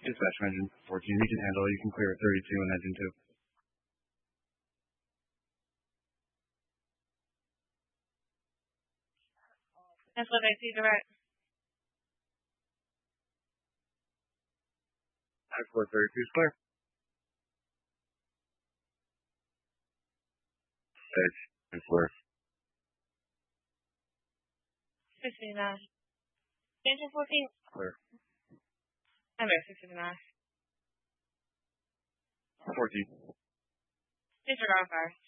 Dispatch engine 14, you can handle it. You can clear at 32 and engine 2. That's what I see direct. I-4 32 is clear. Edge is clear. 69. Engine 14. Clear. I'm at 69. 14. Disregard fire.